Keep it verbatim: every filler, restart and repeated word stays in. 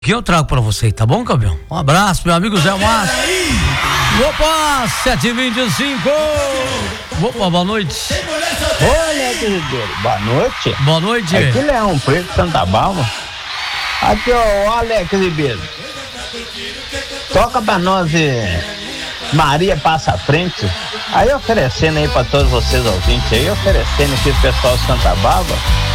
Que eu trago pra você, tá bom, Cabião? Um abraço, meu amigo Zé Márcio. Opa, sete e vinte e cinco. Opa, boa noite. Olha, querido, boa noite. Boa noite. Aqui é Leão Preto, Santa Bárbara. Aqui, ó, Alex Ribeiro. Toca pra nós, eh, Maria Passa à Frente. Aí oferecendo aí pra todos vocês ouvintes aí, oferecendo aqui pro pessoal de Santa Bárbara.